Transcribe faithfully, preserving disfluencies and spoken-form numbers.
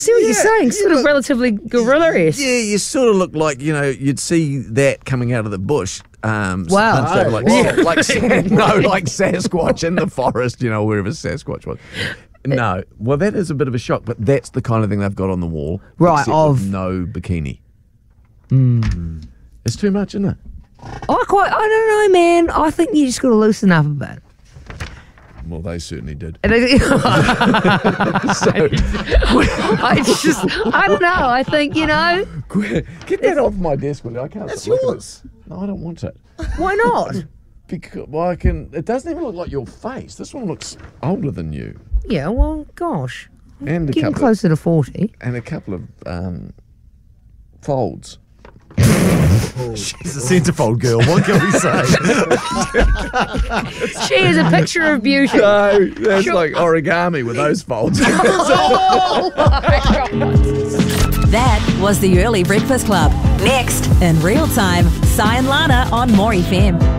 See what Yeah, you're saying? you Sort of look- relatively gorilla-esque. Yeah, you sort of look like, you know, you'd see that coming out of the bush. Um, Wow. instead of like, Oh, yeah, like no, like Sasquatch in the forest, you know, wherever Sasquatch was. No, well, that is a bit of a shock, but that's the kind of thing they've got on the wall, Right, except of- with no bikini. Mm. It's too much, isn't it? I quite, I don't know, man. I think you just got to loosen up a bit. Well, they certainly did. And I, I just, I don't know. I think, you know, Get that off my desk, will you? I can't. That's look at it. yours. No, I don't want it. why not? Because well, I can. It doesn't even look like your face. This one looks older than you, Yeah, well, gosh. and a Getting couple closer to forty. of, and a couple of um, folds. She's a centerfold girl. What can we say? She is a picture of beauty. No, that's like origami with those folds. That was the Early Breakfast Club. Next, in real time, Cy and Lana on More F M.